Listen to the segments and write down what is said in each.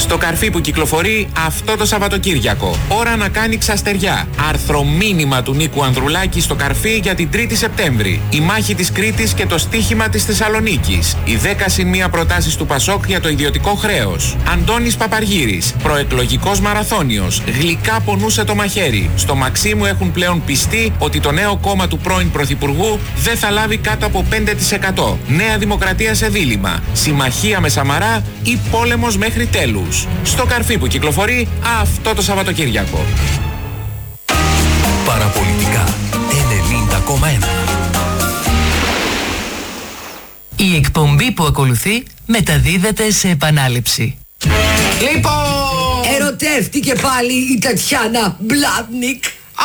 Στο Καρφί που κυκλοφορεί αυτό το Σαββατοκύριακο. Ώρα να κάνει ξαστεριά. Άρθρο μήνυμα του Νίκου Ανδρουλάκη στο Καρφί για την 3η Σεπτέμβρη. Η μάχη της Κρήτης και το στίχημα της Θεσσαλονίκης. Οι 10+1 προτάσεις του Πασόκ για το ιδιωτικό χρέος. Αντώνης Παπαργύρης, προεκλογικός μαραθώνιος. Γλυκά πονούσε το μαχαίρι. Στο Μαξίμου έχουν πλέον πιστεί ότι το νέο κόμμα του πρώην Πρωθυπουργού δεν θα λάβει κάτω από 5%. Νέα Δημοκρατία σε δίλημμα. Συμμαχία με Σαμαρά ή πόλεμος μέχρι τέλους. Στο Καρφί που κυκλοφορεί αυτό το Σαββατοκύριακο. Παραπολιτικά 90,1. Η εκπομπή που ακολουθεί μεταδίδεται σε επανάληψη. Λοιπόν, ερωτεύτηκε πάλι η Τατιάνα Μπλάτνικ.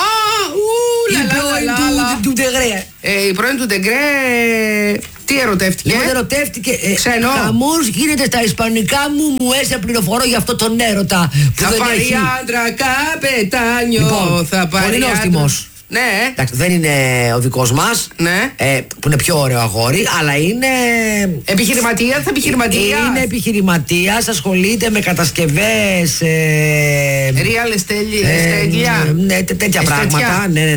Η πρώην του Ντεγκρέ. Η πρώην του Ντεγκρέ. Τι ερωτεύτηκε? Λοιπόν, ερωτεύτηκε. Ξένο. Χαμός γίνεται στα ισπανικά μου έσε πληροφορώ για αυτό τον έρωτα που θα δεν πάρει έχει. άντρα καπετάνιο. Λοιπόν, θα πάρει πολύ νόστιμος. Ναι. Εντάξει, δεν είναι ο δικός μας, Ναι. που είναι πιο ωραίο αγόρι, αλλά είναι... Επιχειρηματίας. Είναι επιχειρηματίας, ασχολείται με κατασκευές... Real estate. Ναι, τέτοια πράγματα. Ναι.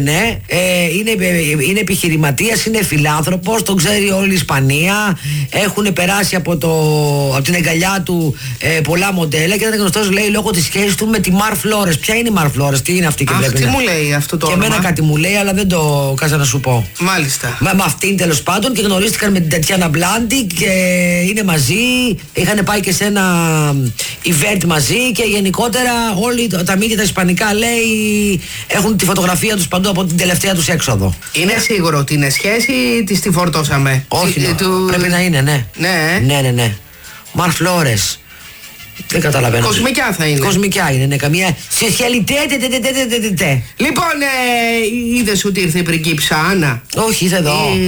Είναι επιχειρηματίας, είναι φιλάνθρωπος, τον ξέρει όλη η Ισπανία. Έχουν περάσει από την αγκαλιά του πολλά μοντέλα και ήταν γνωστός, λέει, λόγω της σχέσης του με τη Μαρ Φλόρες. Ποια είναι η Μαρ Φλόρες, τι είναι αυτή και βλέπει? Τι μου λέει αυτό το όνομα? Και εμένα κάτι μου λέει, αλλά δεν το κάσα να σου πω. Μάλιστα. Με αυτήν τέλος πάντων, και γνωρίστηκαν με την Τατιάνα Μπλάντι και είναι μαζί. Είχαν πάει και σε ένα event μαζί και γενικότερα όλοι τα μύδια τα ισπανικά, λέει, έχουν τη φωτογραφία τους παντού από την τελευταία τους έξοδο. Είναι σίγουρο ότι είναι σχέση ή τη φορτώσαμε? Όχι, πρέπει να είναι, ναι. Ναι. Μαρ Φλόρες. Δεν καταλαβαίνω. Κοσμικιά θα είναι. Κοσμικιά είναι, ναι, καμία. Σοσιαλιτέ. Λοιπόν, είδες ότι ήρθε η πριγκίψα Άννα? Όχι, ήρθε εδώ. Η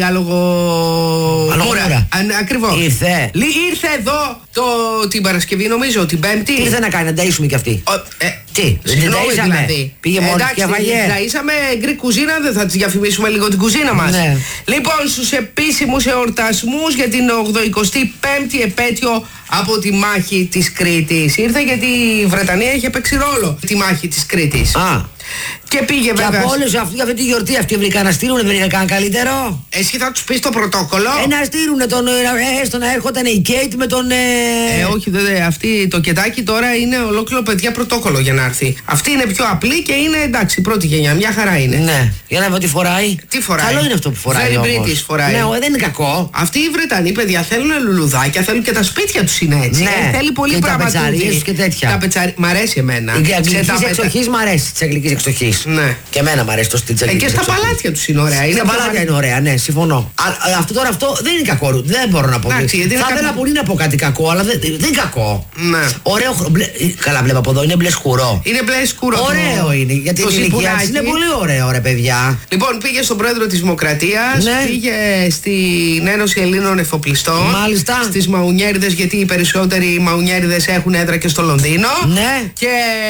αλογομούρα. Ακριβώς. Ήρθε. Ήρθε εδώ την Παρασκευή, νομίζω, την Πέμπτη. Τι ήρθε να κάνει, να ταΐσουμε κι αυτή? Τι, συγγνώμη δηλαδή. Πήγε μόνο και φαγέ. Ταΐσαμε γκρι κουζίνα, δεν θα της διαφημίσουμε λίγο την κουζίνα μας? Ναι. Λοιπόν, στους επίσημους εορτασμούς για την 85η επέτειο από τη μάχη της Κρήτης. Ήρθε γιατί η Βρετανία είχε παίξει ρόλο τη μάχη της Κρήτης. Και πήγε βέβαια. Και από όλους για αυτή τη γιορτή αυτή βρήκα να στείλουνε, δεν είχα καν καλύτερο. Εσύ θα τους πεις το πρωτόκολλο? Να στείλουνε έστω να έρχονταν η Κέιτ με τον... όχι, αυτή το κετάκι τώρα είναι ολόκληρο, παιδιά, πρωτόκολλο για να έρθει. Αυτή είναι πιο απλή και είναι εντάξει, πρώτη γενιά, μια χαρά είναι. Ναι, για να δω τι φοράει. Τι φοράει? Καλό είναι αυτό που φοράει. Very British φοράει. Ναι, δεν είναι κακό. Αυτοί οι Βρετανοί, παιδιά, θέλουν λουλουδάκια, θέλουν και τα σπίτια τους είναι έτσι. Ναι. Θέλει πολύ πράγμα. Τα πετσαρίες και τέτοια. Μ' αρέσει εμένα. Η αγγλικής εξοχής μ' αρέσει, της αγγλικής εξοχής. Ναι. Και εμένα μου αρέσει το στυλ της αγγλικής εξοχής. Και στα παλάτια τους είναι ωραία. Στα παλάτια είναι ωραία, ναι, συμφωνώ. Αυτό δεν είναι κακό, δεν μπορώ να πω. Θα ήθελα πολύ να πω κάτι κακό, αλλά δεν είναι κακό. Ναι. Ωραίο. Καλά, βλέπω από εδώ, είναι μπλε σκουρό. Είναι μπλε σκουρό. Ωραίο είναι, γιατί η ηλικία είναι πολύ ωραίο, ρε παιδιά. Λοιπόν, πήγε στον πρόεδρο της Δημοκρατίας, πήγε στην Ένωση Ελλήνων Εφοπλιστών. Μάλιστα. Στις Μαουνιέριδες, γιατί οι περισσότεροι Μαουνιέριδες έχουν έδρα και στο Λονδίνο. Ναι. Και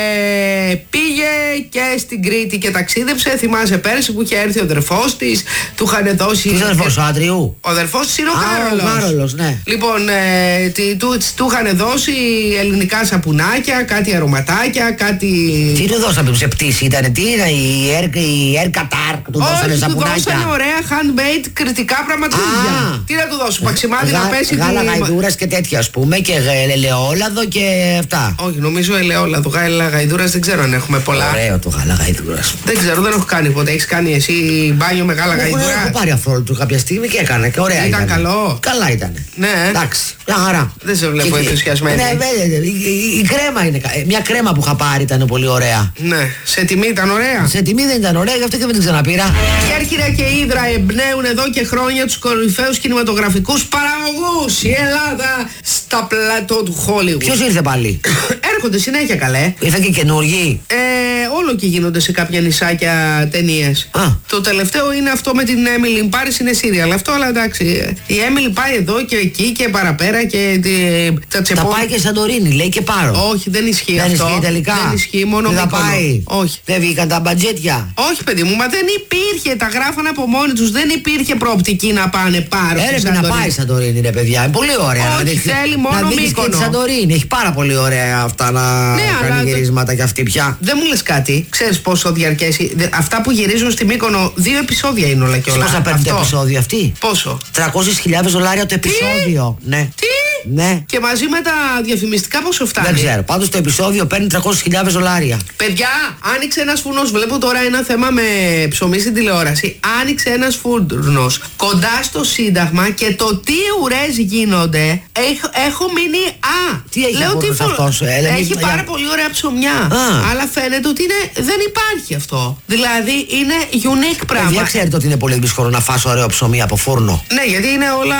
πήγε και στην Κρήτη και ταξίδεψε. Θυμάσαι πέρσι που είχε έρθει ο αδερφός της, του είχαν δώσει. Τι αδερφός, ο Άντριου? Ο αδερφός της είναι ο Κάρολος. Ναι. Λοιπόν, του είχαν δώσει ελληνικά σαπουνάκια, κάτι αρωματάκια, κάτι. Τι του δώσαμε σε πτήση, ήταν τι είναι η Air Qatar που του δώσανε σαπουνάκια? Του δώσανε ωραία handmade κριτικά πραγματάκια. Τι να του δώσουν, παξιμάδι να πέσει? Γάλα γαϊδούρας και τέτοια, ας πούμε, και ελαιόλαδο και αυτά. Όχι, νομίζω ελαιόλαδο. Γάλα γαϊδούρας δεν ξέρω αν έχουμε πολλά. Ωραίο το γάλα γαϊδούρας. Δεν ξέρω, δεν έχω κάνει ποτέ. Έχεις κάνει εσύ μπάνιο με γάλα γαϊδουρά? Έχω πάρει αυτό του κάποια στιγμή και έκανα και ωραία. Ήταν καλό? Καλά ήταν. Ναι. Εντάξει, μια χαρά. Δεν σε βλέπω ενθουσιασμένη. Ναι, η κρέμα είναι. Μια κρέμα που είχα πάρει ήταν πολύ ωραία. Ναι. Σε τιμή ήταν ωραία? Σε τιμή δεν ήταν ωραία, γι' αυτό και δεν την ξαναπήρα. Κέρκυρα και Ύδρα εμπνέουν εδώ και χρόνια τους κορυφαίους κινηματογραφικούς παραγωγούς. Η Ελλάδα στα πλατό του Hollywood. Ποιος ήρθε πάλι? Έρχονται συνέχεια, καλέ. Ήρθαν και καινούργοι. όλο και γίνονται σε κάποια νησάκια ταινίες. Το τελευταίο είναι αυτό με την Emily in Paris, είναι σύριαλ αυτό, αλλά εντάξει. Η Emily πάει εδώ και εκεί και παραπέρα και τα τσεπών. Θα πάει και Σαντορίνη, λέει και πάρω. Όχι, δεν ισχύει αυτό. Δεν ισχύει τελικά. Δεν ισχύει, μόνο δεν θα Μύκονο. πάει. Όχι. Δεν βγήκαν τα μπατζέτια. Όχι, παιδί μου, μα δεν υπήρχε. Τα γράφαν από μόνοι τους. Δεν υπήρχε προοπτική να πάνε πάρω. Έπρεπε να πάει Σαντορίνη, ρε παιδιά. Είναι πολύ ωραία. Όχι, θέλει μόνο Μύκονο. Και Σαντορίνη. Έχει πάρα πολύ ωραία αυτά να κάνει γυρίσματα κι αυτή πια. Δεν μου λες κάτι. Ξέρεις πόσο διαρκέσει. Αυτά που γυρίζουν στη Μύκονο, 2 επεισόδια είναι όλα και όλα. Πόσα παίρνει το επεισόδιο αυτή? Πόσο? $300,000 το επεισόδιο. Ναι. Ναι. Και μαζί με τα διαφημιστικά πόσο φτάνει? Δεν ξέρω. Πάντως το επεισόδιο παίρνει $300,000. Παιδιά, άνοιξε ένας φούρνος. Βλέπω τώρα ένα θέμα με ψωμί στην τηλεόραση. Άνοιξε ένας φούρνος κοντά στο Σύνταγμα και το τι ουρές γίνονται. Έχω μείνει. Τι έχει λέω τι αυτός, έχει πάρα πολύ ωραία ψωμιά. Αλλά φαίνεται ότι δεν υπάρχει αυτό. Δηλαδή είναι unique πράγμα. Παιδιά, ξέρετε ότι είναι πολύ δύσκολο να φας ωραίο ψωμί από φούρνο. Ναι, γιατί είναι όλα.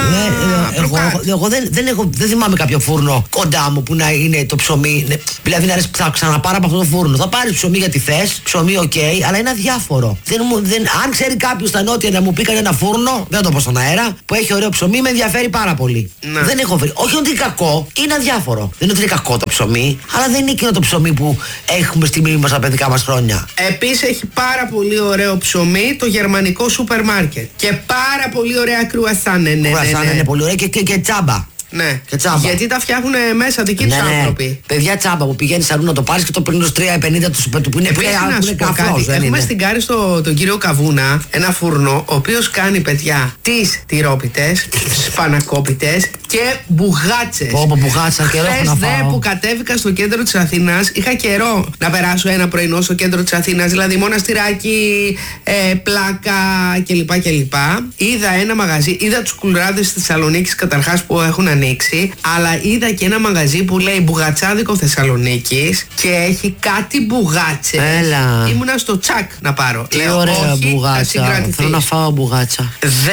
Εγώ δεν θυμάμαι κάποιο φούρνο κοντά μου που να είναι το ψωμί. Δηλαδή να ξαναπάρω από αυτό το φούρνο. Θα πάρεις ψωμί γιατί θες, ψωμί ok, αλλά είναι αδιάφορο. Αν ξέρει κάποιος στα νότια να μου πει κανένα φούρνο, δεν το πω στον αέρα, που έχει ωραίο ψωμί, με ενδιαφέρει πάρα πολύ. Ναι. Δεν έχω βρει. Όχι ότι είναι κακό, είναι αδιάφορο. Δεν είναι ότι είναι κακό το ψωμί, αλλά δεν είναι εκείνο το ψωμί που έχουμε στη μνήμη μας τα παιδικά μας χρόνια. Επίσης έχει πάρα πολύ ωραίο ψωμί το γερμανικό σούπερ μάρκετ. Και πάρα πολύ ωραία κρουασάν. Κρουασάν είναι πολύ ωραία και τσάμπα. Ναι, και τσάμπα. Γιατί τα φτιάχνουν μέσα δικοί τους άνθρωποι. Παιδιά, τσάμπα που πηγαίνεις αλλού να το πάρεις και το παίρνεις 3,50 που είναι καφρός. Έχουμε στην Κάρη τον κύριο Καβούνα ένα φούρνο, ο οποίος κάνει, παιδιά, τις τυρόπιτες, σπανακόπιτες και μπουγάτσες. Μπουγάτσα, καιρό έχω να φάω. Που κατέβηκα στο κέντρο της Αθήνας, είχα καιρό να περάσω ένα πρωινό στο κέντρο της Αθήνας, δηλαδή μοναστηράκι, πλάκα κλπ. Είδα ένα μαγαζί, είδα τους κουλράδες της Θεσσαλονίκης καταρχάς που έχουν ανοίξει, αλλά είδα και ένα μαγαζί που λέει Μπουγατσάδικο Θεσσαλονίκης και έχει κάτι μπουγάτσες. Έλα. Ήμουνα στο τσακ να πάρω. Τι ωραία μπουγάτσα. Θέλω να φάω μπουγάτσα.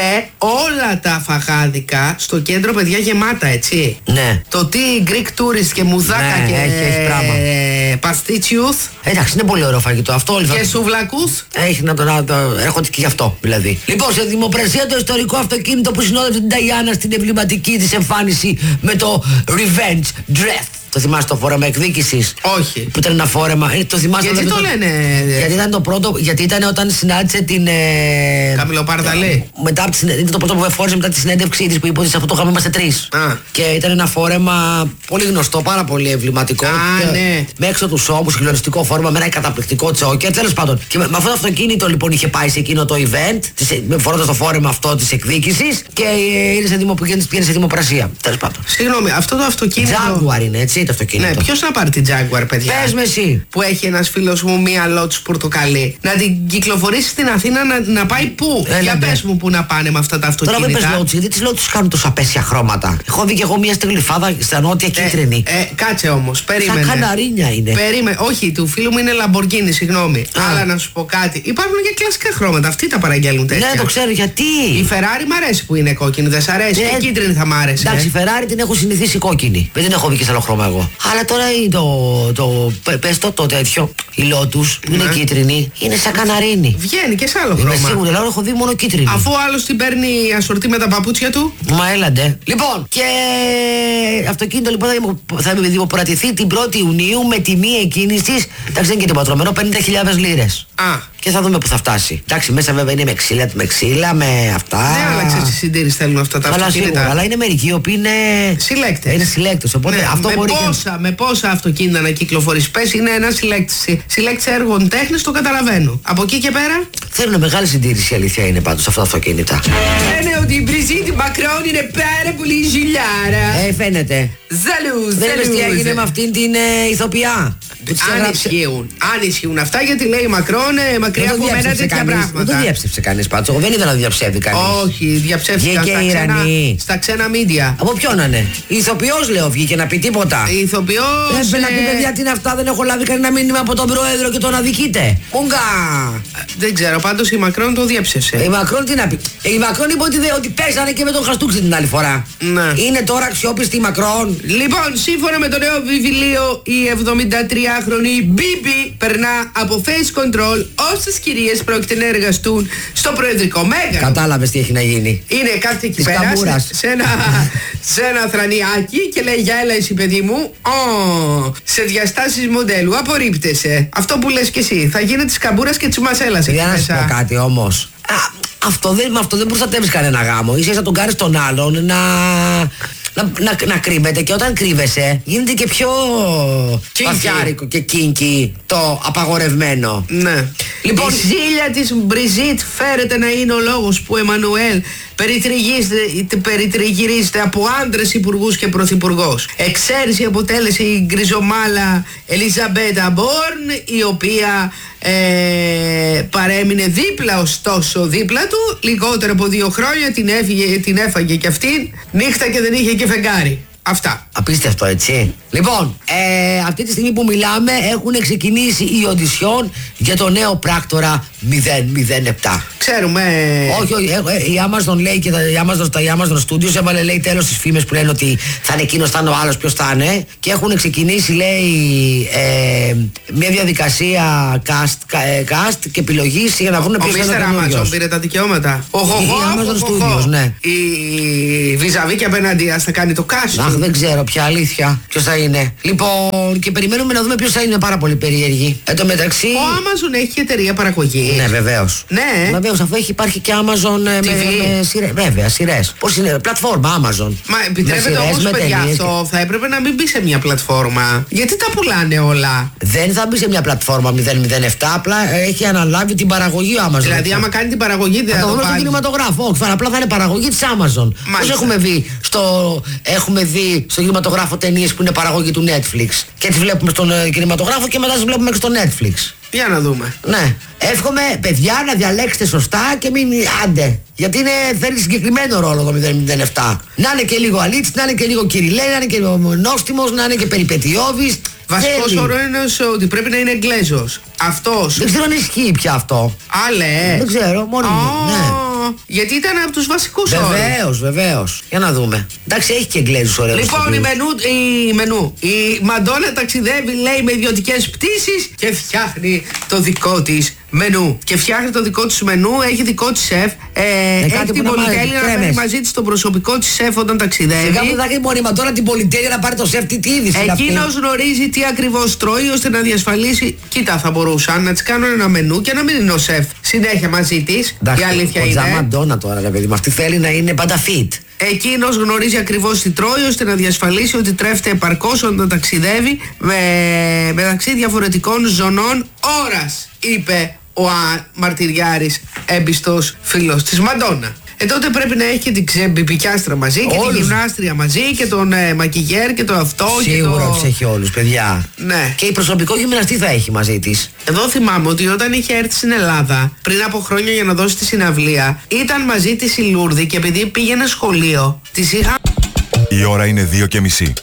Όλα τα φαγάδικα στο κέντρο, παιδιά, γεμάτα, έτσι. Ναι. Το τι Greek tourist και μουδάκα, ναι, και έχει πράγμα. Παστίτσιουθ. Εντάξει, είναι πολύ ωραίο φαγητό αυτό. Και σουβλακούς. Έχει να έρχονται και γι' αυτό δηλαδή. Λοιπόν, σε δημοπρασία το ιστορικό αυτοκίνητο που συνόδευε την Νταϊάννα στην εμβληματική της εμφάνιση με το Revenge Dress. Το θυμάσαι το φόρεμα εκδίκησης? Όχι. Που ήταν ένα φόρεμα. Το θυμάσαι? Γιατί το λένε? Γιατί ήταν το πρώτο. Γιατί ήταν όταν συνάντησε την. Καμιλοπάρδαλη. Μετά από τη συνέντευξη. Ήταν το πρώτο που εφόρησε μετά τη συνέντευξή της που είπε ότι σε αυτό το είχαμε είμαστε 3. Και ήταν ένα φόρεμα πολύ γνωστό, πάρα πολύ εμβληματικό. Ναι. Με έξω του ώμου, συγκλονιστικό φόρεμα με ένα καταπληκτικό τσόκερ. Τέλος πάντων. Και με αυτό το αυτοκίνητο λοιπόν είχε πάει σε εκείνο το event, φορώντας το φόρεμα αυτό της εκδίκησης και πήγαινε σε δημοπρασία. Τέλος πάντων. Συγγνώμη, αυτό το αυτοκίνητο. Jaguar είναι, έτσι. Ναι, ποιος να πάρει την Jaguar, παιδιά? Πες με εσύ. Που έχει ένας φίλος μου μία Lotus πορτοκαλί. Να την κυκλοφορήσει στην Αθήνα να πάει πού? Για πες μου πού να πάνε με αυτά τα αυτοκίνητα. Τώρα με πες Lotus, γιατί τις Lotus κάνουν τόσο απέσια χρώματα. Έχω δει και εγώ μία στεγλυφάδα στα νότια κίτρινη. Κάτσε όμως, περίμενε. Σαν καναρίνια είναι. Περίμενε. Όχι, του φίλου μου είναι Lamborghini, συγγνώμη. Αλλά να σου πω κάτι. Υπάρχουν και κλασικά χρώματα. Αυτοί τα παραγγέλνουν τέτοια. Ναι, το ξέρω γιατί. Η Ferrari μ' αρέσει που είναι κόκκινη, δεν σ' αρέσει? Και κίτρινη θα μ' άρεσε. Εντάξει, η Ferrari την έχω συνηθίσει κόκκινη. Δεν την έχω δει και σε άλλο χρώμα εγώ. Αλλά τώρα πες το τέτοιο, η Lotus που είναι κίτρινη, είναι σαν καναρίνη. Βγαίνει και σε άλλο χρώμα. Είμαι σίγουρη, αλλά έχω δει μόνο κίτρινη. Αφού ο άλλος την παίρνει ασορτή με τα παπούτσια του. Μα έλαντε. Λοιπόν, και αυτοκίνητο λοιπόν θα δημοπρατηθεί την 1η Ιουνίου με τιμή εκκίνησης, εντάξει δεν είναι και το πατρωμένο, 50.000 λίρες. Και θα δούμε που θα φτάσει. Εντάξει, μέσα βέβαια είναι με ξύλα, με αυτά. Δεν άλλαξε τη συντήρηση, θέλουν αυτά τα αυτοκίνητα. Σίγουρα, αλλά είναι μερικοί οι οποίοι είναι συλλέκτες. Οπότε ναι, αυτό μπορεί με πόσα αυτοκίνητα να κυκλοφορείς? Πες είναι ένα συλλέκτης έργων τέχνης, το καταλαβαίνω. Από εκεί και πέρα. Θέλουν μεγάλη συντήρηση, η αλήθεια είναι πάντως αυτά τα αυτοκίνητα. Λένε ότι η Μπριζίτη Μακρόν είναι πάρα πολύ ζηλιάρα. Φαίνεται. Ζαλούζ. Δεν ξέρεις τι έγινε με αυτήν την ηθοποιά. Αν ισχύουν αυτά, γιατί λέει Μακρόν μακριά από μένα τέτοια πράγματα. Δεν το διαψεύσε κανείς πάντως. Εγώ δεν είδα να διαψεύδει κανείς. Όχι, διαψεύτηκαν στα ξένα μίντια. Από ποιον να είναι? Η ηθοποιός λέω βγήκε να πει τίποτα. Η ηθοποιός. Έπρεπε να πει παιδιά τι είναι αυτά, δεν έχω λάβει κανένα μήνυμα από τον πρόεδρο και τον αδικείται. Μούγκα. Δεν ξέρω, πάντως η Μακρόν το διαψεύσε. Η Μακρόν τι να πει? Η Μακρόν είπε ότι πέσανε και με τον Χαστούξη την άλλη φορά. Είναι τώρα αξιόπιστη η Μακρόν. Λοιπόν, σύμφωνα με το νέο βιβλίο, η 39χρονη Μπίμπι περνά από face control όσες κυρίες πρόκειται να εργαστούν στο προεδρικό μέγαρο. Κατάλαβες τι έχει να γίνει. Είναι κάτι εκεί πέρα σε ένα θρανιάκι και λέει για έλα εσύ παιδί μου, σε διαστάσεις μοντέλου απορρίπτεσαι. Αυτό που λες και εσύ, θα γίνει της καμπούρας και της μασέλας. Για να σου πω κάτι όμως. Αυτό δεν προστατεύεις κανένα γάμο. Είσαι να τον κάνεις τον άλλον να κρύβεται, και όταν κρύβεσαι γίνεται και πιο βαθιάρικο και κίνκι το απαγορευμένο. Ναι. Λοιπόν, η ζήλια της Μπριζίτ φέρεται να είναι ο λόγος που ο Εμμανουέλ περιτριγυρίζεται από άντρες υπουργούς και πρωθυπουργός. Εξαίρεση αποτέλεσε η γκριζομάλα Ελιζαμπέτα Μπόρν, η οποία παρέμεινε δίπλα, ωστόσο δίπλα του λιγότερο από 2 χρόνια, την έφαγε και αυτήν νύχτα και δεν είχε και φεγγάρι. Αυτά. Απίστευτο, έτσι. Λοιπόν, αυτή τη στιγμή που μιλάμε έχουν ξεκινήσει οι οντισιόν για το νέο πράκτορα 007. Ξέρουμε. Όχι, η Amazon λέει και η Amazon Studios έβαλε, λέει, τέλος στις φήμες που λένε ότι θα είναι εκείνος, θα είναι ο άλλος, ποιος θα είναι. Και έχουν ξεκινήσει, λέει, μια διαδικασία cast και επιλογής για να βρουν ποιος θα είναι ο Amazon πήρε τα δικαιώματα. Η Amazon Studios, ναι. Η Βυζαβή και απέναντίας θα κάνει το cast. Αχ, δεν ξέρω πια, αλήθεια, ποιος θα είναι. Λοιπόν, και περιμένουμε να δούμε ποιος θα είναι, πάρα πολύ περίεργη. Εν τω μεταξύ. Ο Amazon έχει εταιρεία παραγωγή. Ναι, βεβαίως. Ναι. Βεβαίως, αφού υπάρχει και Amazon με σειρές. Βέβαια, σειρές. Πώς είναι, πλατφόρμα Amazon. Μα επιτρέπεται όμως, παιδιά, αυτό θα έπρεπε να μην μπει σε μια πλατφόρμα. Γιατί τα πουλάνε όλα. Δεν θα μπει σε μια πλατφόρμα 007, απλά έχει αναλάβει την παραγωγή Amazon. Δηλαδή, άμα κάνει την παραγωγή, δεν θα το βάλει στον κινηματογράφο. Όχι, απλά θα είναι παραγωγή της Amazon. Πώς έχουμε δει στο κινηματογράφο ταινίες που είναι παραγωγή του Netflix και τις βλέπουμε στον κινηματογράφο και μετά τις βλέπουμε και στο Netflix. Για να δούμε. Ναι. Εύχομαι, παιδιά, να διαλέξετε σωστά και μην άντε. Γιατί θέλει συγκεκριμένο ρόλο το 007. Να είναι και λίγο αλήτης, να είναι και λίγο κυριλέ, να είναι και νόστιμος, να είναι και περιπετειώδης. Βασικός όρο είναι ότι πρέπει να είναι Εγγλέζος. Αυτός. Δεν ξέρω αν ισχύει πια αυτό. Άλλε. Δεν ξέρω, μόνο ναι. Γιατί ήταν από τους βασικούς όρους. Βεβαίως. Για να δούμε. Εντάξει, έχει και Εγγλέζους ωραίους. Λοιπόν, η Μαντόνα ταξιδεύει, λέει, με ιδιωτικές πτήσεις και φτιάχνει το δικό της μενού. Και φτιάχνει το δικό της μενού, έχει δικό της σεφ. Έχει την πολυτέλεια να φέρει μαζί της το προσωπικό της σεφ όταν ταξιδεύει. Σιγά που θα έχει μόνο η Μαντόνα την πολυτέλεια να πάρει το σεφ, τι είδηση. Εκείνος γνωρίζει τι ακριβώς τρώει ώστε να διασφαλίσει. Κοίτα, θα μπορούσαν να της κάνουν ένα μενού και να μην είναι ο σεφ συνέχεια μαζί της. Η αλήθεια είναι. Μαντόνα τώρα, ρε παιδί μου, αυτή θέλει να είναι πάντα fit. Εκείνος γνωρίζει ακριβώς τι τρώει ώστε να διασφαλίσει ότι τρέφεται επαρκώς όταν ταξιδεύει μεταξύ διαφορετικών ζωνών ώρας, είπε ο μαρτυριάρης έμπιστος φίλος της Μαντόνα. Τότε πρέπει να έχει και την ξεμπιπικιάστρα μαζί και την γυμνάστρια μαζί και τον μακιγέρ και το αυτό. Σίγουρα τους έχει όλους, παιδιά. Ναι. Και η προσωπικό γυμναστή θα έχει μαζί της. Εδώ θυμάμαι ότι όταν είχε έρθει στην Ελλάδα πριν από χρόνια για να δώσει τη συναυλία, ήταν μαζί της η Λούρδη και επειδή πήγαινε σχολείο, της είχα. Η ώρα είναι 2:30.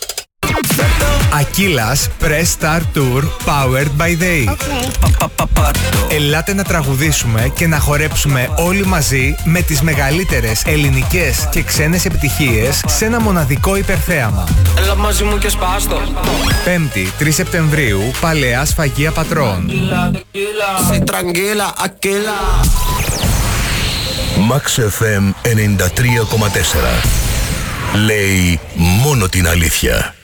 Aquilas Press Star Tour Powered by Day. Ελάτε να τραγουδήσουμε και να χορέψουμε όλοι μαζί με τις μεγαλύτερες ελληνικές και ξένες επιτυχίες σε ένα μοναδικό υπερθέαμα. Έλα μαζί μου και σπάστο. 5η, 3 Σεπτεμβρίου, Παλαιά Σφαγεία Πατρών. Max FM 93,4. Λέει μόνο την αλήθεια.